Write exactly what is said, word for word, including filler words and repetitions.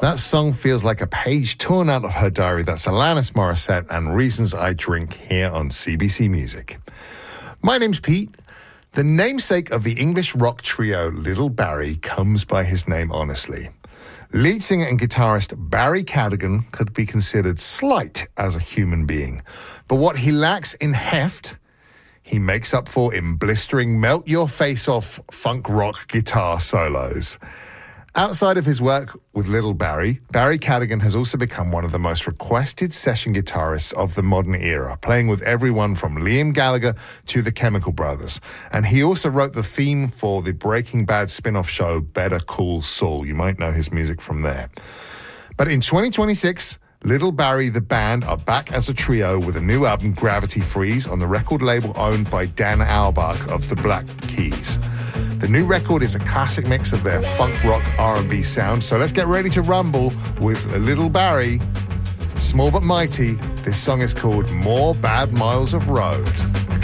That song feels like a page torn out of her diary. That's Alanis Morissette and Reasons I Drink here on C B C Music. My name's Pete. The namesake of the English rock trio Little Barrie comes by his name honestly. Lead singer and guitarist Barry Cadigan could be considered slight as a human being, but what he lacks in heft, he makes up for in blistering, melt-your-face-off funk rock guitar solos. Outside of his work with Little Barrie, Barry Cadigan has also become one of the most requested session guitarists of the modern era, playing with everyone from Liam Gallagher to the Chemical Brothers. And he also wrote the theme for the Breaking Bad spin-off show Better Call Saul. You might know his music from there. But in twenty twenty-six, Little Barrie, the band, are back as a trio with a new album, Gravity Freeze, on the record label owned by Dan Auerbach of the Black Keys. The new record is a classic mix of their funk rock R and B sound, so let's get ready to rumble with Little Barrie. Small but mighty, this song is called More Bad Miles of Road.